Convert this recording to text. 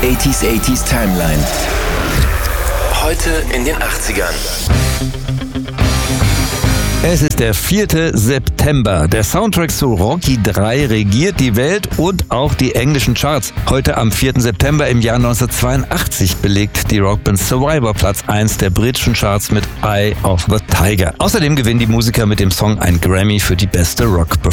80s Timeline. Heute in den 80ern. Es ist der 4. September. Der Soundtrack zu Rocky 3 regiert die Welt und auch die englischen Charts. Heute am 4. September im Jahr 1982 belegt die Rockband Survivor Platz 1 der britischen Charts mit Eye of the Tiger. Außerdem gewinnen die Musiker mit dem Song ein Grammy für die beste Rock-Performance.